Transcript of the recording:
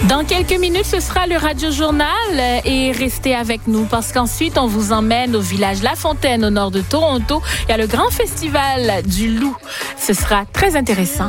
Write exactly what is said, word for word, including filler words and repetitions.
Dans quelques minutes, ce sera le Radio Journal et restez avec nous parce qu'ensuite, on vous emmène au village La Fontaine, au nord de Toronto. Il y a le grand festival du loup. Ce sera très intéressant.